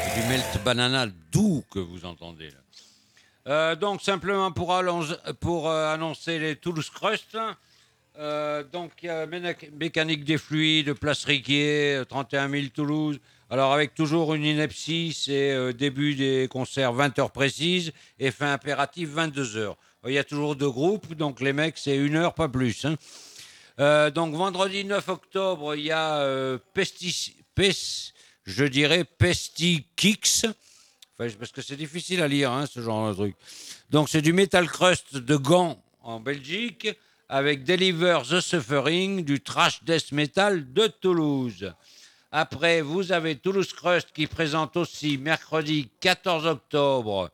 Du melt banana doux que vous entendez là. Donc simplement pour annoncer les Toulouse Crust. Donc il y a mécanique des fluides, Place Riquier, 31 000 Toulouse. Alors avec toujours une ineptie, c'est début des concerts 20 heures précises et fin impérative 22 heures. Il y a toujours deux groupes, donc les mecs c'est une heure pas plus. Hein. Donc vendredi 9 octobre, il y a je dirais Pesti Kicks. Enfin, parce que c'est difficile à lire, hein, ce genre de truc. Donc, c'est du Metal Crust de Gand, en Belgique, avec Deliver the Suffering, du Trash Death Metal de Toulouse. Après, vous avez Toulouse Crust qui présente aussi, mercredi 14 octobre,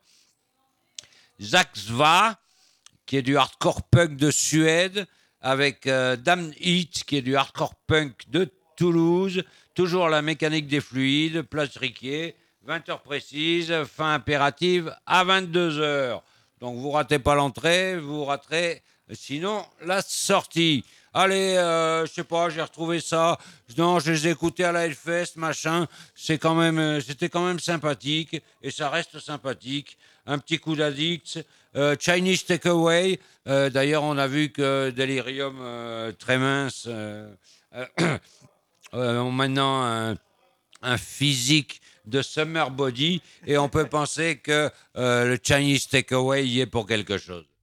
Zaxva, qui est du hardcore punk de Suède, avec Damn Heat, qui est du hardcore punk de Toulouse. Toujours la mécanique des fluides, Place Riquier. 20 heures précises, fin impérative à 22 heures. Donc vous ratez pas l'entrée, vous raterez sinon la sortie. Allez, je sais pas, j'ai retrouvé ça. Non, je les ai écoutés à la Hellfest, machin. C'était quand même sympathique et ça reste sympathique. Un petit coup d'addict. Chinese Takeaway. D'ailleurs, on a vu que Delirium très mince ont maintenant un physique de summer body et on peut penser que le Chinese Takeaway y est pour quelque chose.